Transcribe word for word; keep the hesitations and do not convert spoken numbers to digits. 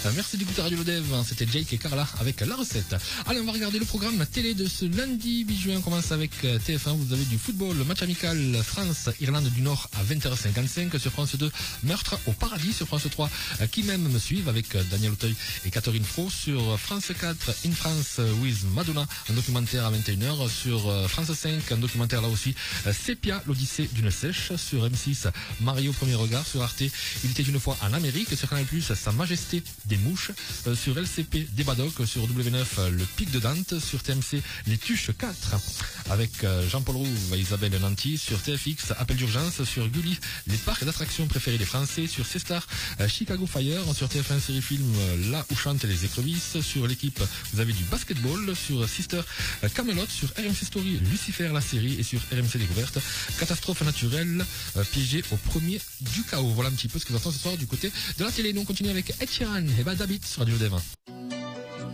Euh, Merci d'écouter Radio Lodev, c'était Jake et Carla avec la recette. Allez, on va regarder le programme télé de ce lundi huit juin. On commence avec T F un, vous avez du football, le match amical France-Irlande du Nord à vingt heures cinquante-cinq. Sur France deux, Meurtre au paradis. Sur France trois, Qui m'aime me suivent avec Daniel Auteuil et Catherine Fro. Sur France quatre, In France with Madonna, un documentaire à vingt et une heures. Sur France cinq, un documentaire là aussi, Sepia, l'Odyssée d'une sèche. Sur M six, Mario Premier Regard. Sur Arte, Il était une fois en Amérique. Sur Canal plus, Sa Majesté des Mouches. Euh, sur L C P, des Badocs. Sur W neuf, euh, Le Pic de Dante. Sur T M C, Les Tuches quatre avec euh, Jean-Paul Rouve et Isabelle Nanty. Sur T F X, Appel d'urgence. Sur Gulli, les parcs d'attractions préférés des Français. Sur C-Star, euh, Chicago Fire. Sur T F un série film, euh, Là où chantent les écrevisses. Sur l'équipe, vous avez du basketball. Sur Sister, euh, Camelot. Sur R M C Story, Lucifer la série. Et sur R M C Découverte, Catastrophe naturelle, euh, piégé au premier du chaos. Voilà un petit peu ce que nous attend ce soir du côté de la télé. Nous on continue avec Ed Sheeran et Bad Habits sur Radio Dev.